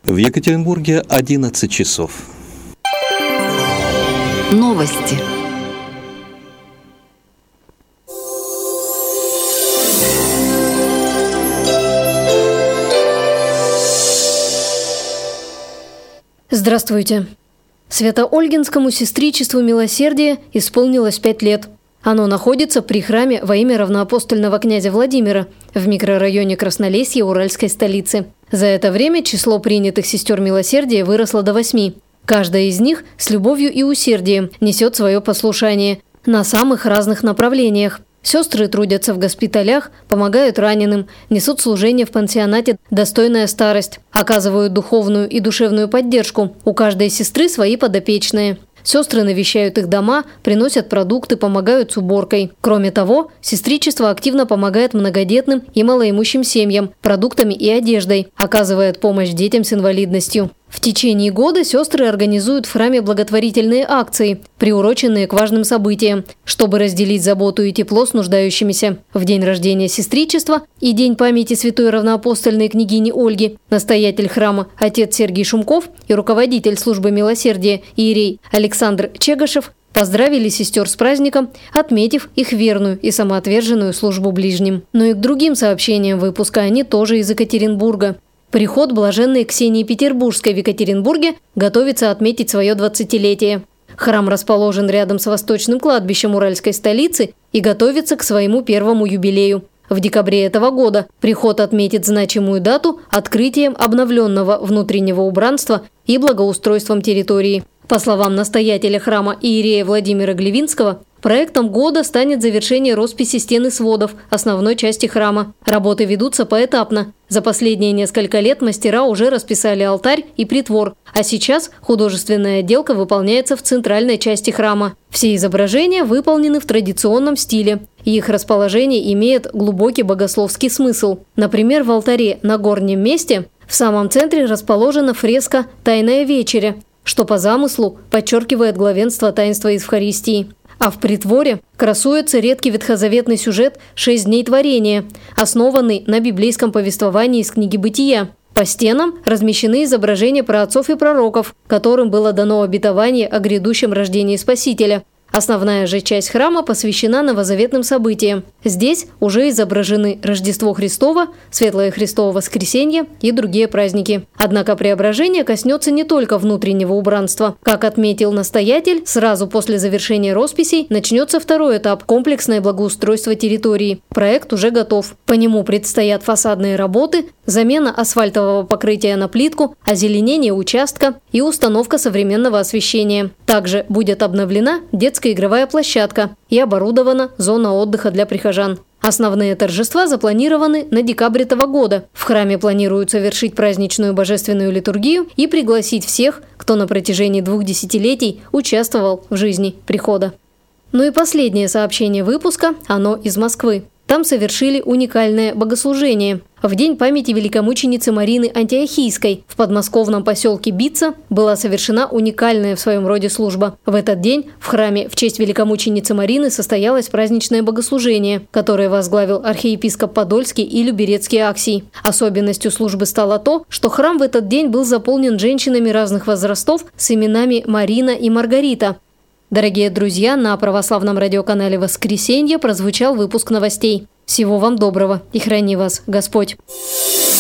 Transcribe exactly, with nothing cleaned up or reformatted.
В Екатеринбурге одиннадцать часов. Новости. Здравствуйте. Свято-Ольгинскому сестричеству милосердия исполнилось пять лет. Оно находится при храме во имя равноапостольного князя Владимира в микрорайоне Краснолесье уральской столицы. За это время число принятых сестер милосердия выросло до восьми. Каждая из них с любовью и усердием несет свое послушание на самых разных направлениях. Сестры трудятся в госпиталях, помогают раненым, несут служение в пансионате «Достойная старость», оказывают духовную и душевную поддержку. У каждой сестры свои подопечные. Сестры навещают их дома, приносят продукты, помогают с уборкой. Кроме того, сестричество активно помогает многодетным и малоимущим семьям продуктами и одеждой, оказывает помощь детям с инвалидностью. В течение года сестры организуют в храме благотворительные акции, приуроченные к важным событиям, чтобы разделить заботу и тепло с нуждающимися. В день рождения сестричества и день памяти святой равноапостольной княгини Ольги настоятель храма отец Сергий Шумков и руководитель службы милосердия иерей Александр Чегошев поздравили сестер с праздником, отметив их верную и самоотверженную службу ближним. Но и к другим сообщениям выпуска они тоже из Екатеринбурга. Приход блаженной Ксении Петербургской в Екатеринбурге готовится отметить свое двадцатилетие. Храм расположен рядом с восточным кладбищем уральской столицы и готовится к своему первому юбилею. В декабре этого года приход отметит значимую дату открытием обновленного внутреннего убранства и благоустройством территории. По словам настоятеля храма иерея Владимира Глевинского, проектом года станет завершение росписи стен и сводов основной части храма. Работы ведутся поэтапно. За последние несколько лет мастера уже расписали алтарь и притвор, а сейчас художественная отделка выполняется в центральной части храма. Все изображения выполнены в традиционном стиле, и их расположение имеет глубокий богословский смысл. Например, в алтаре на горнем месте в самом центре расположена фреска «Тайная вечеря», что по замыслу подчеркивает главенство таинства Евхаристии. А в притворе красуется редкий ветхозаветный сюжет «Шесть дней творения», основанный на библейском повествовании из книги «Бытия». По стенам размещены изображения праотцов и пророков, которым было дано обетование о грядущем рождении Спасителя. Основная же часть храма посвящена новозаветным событиям. Здесь уже изображены Рождество Христово, Светлое Христово Воскресенье и другие праздники. Однако преображение коснется не только внутреннего убранства. Как отметил настоятель, сразу после завершения росписей начнется второй этап – комплексное благоустройство территории. Проект уже готов. По нему предстоят фасадные работы, замена асфальтового покрытия на плитку, озеленение участка и установка современного освещения. Также будет обновлена детская игровая площадка и оборудована зона отдыха для прихожан. Основные торжества запланированы на декабрь этого года. В храме планируют совершить праздничную божественную литургию и пригласить всех, кто на протяжении двух десятилетий участвовал в жизни прихода. Ну и последнее сообщение выпуска, оно из Москвы. Там совершили уникальное богослужение. В день памяти великомученицы Марины Антиохийской в подмосковном поселке Бица была совершена уникальная в своем роде служба. В этот день в храме в честь великомученицы Марины состоялось праздничное богослужение, которое возглавил архиепископ Подольский и Люберецкий Аксий. Особенностью службы стало то, что храм в этот день был заполнен женщинами разных возрастов с именами Марина и Маргарита. Дорогие друзья, на православном радиоканале «Воскресенье» прозвучал выпуск новостей. Всего вам доброго и храни вас Господь!